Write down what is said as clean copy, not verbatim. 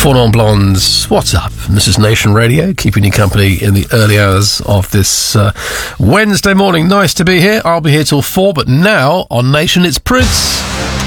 Four Non Blondes, what's up? This is Nation Radio, keeping you company in the early hours of this Wednesday morning. Nice to be here. I'll be here till 4, but now on Nation it's Prince.